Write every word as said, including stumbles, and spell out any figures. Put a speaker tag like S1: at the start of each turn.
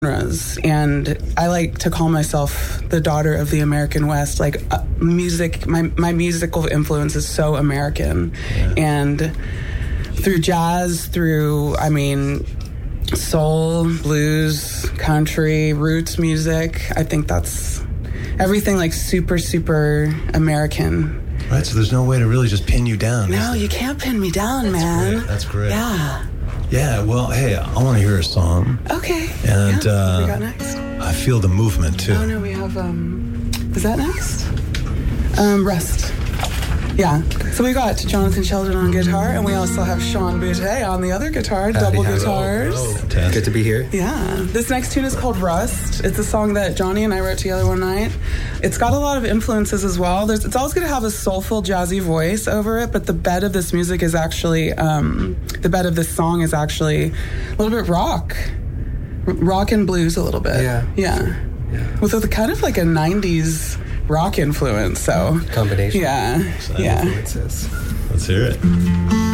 S1: genres, and I like to call myself the daughter of the American West. Like uh, music, my my musical influence is so American, yeah. And through jazz, through I mean, soul, blues, country, roots music. I think that's everything like super super American.
S2: Right, so there's no way to really just pin you down.
S1: No, you can't pin me down,
S2: That's
S1: man.
S2: Great. That's great.
S1: Yeah.
S2: Yeah, well, hey, I want to hear a song.
S1: Okay.
S2: And
S1: yeah.
S2: uh,
S1: What we got next?
S2: I feel the movement, too.
S1: Oh, no, we have, um, is that next? Um, Rust. Yeah. So we got Jonathan Sheldon on guitar, and we also have Sean Boutte on the other guitar,
S3: Howdy,
S1: double
S3: howdy.
S1: guitars.
S2: Oh,
S3: Good to be here.
S1: Yeah. This next tune is called Rust. It's a song that Johnny and I wrote together one night. It's got a lot of influences as well. There's, it's always going to have a soulful, jazzy voice over it, but the bed of this music is actually, um, the bed of this song is actually a little bit rock. R- rock and blues a little bit.
S3: Yeah.
S1: Yeah.
S3: Yeah.
S1: With a kind of like a nineties rock influence, so.
S3: Combination.
S1: Yeah.
S2: Exciting.
S1: Yeah.
S3: Influences.
S2: Let's hear it.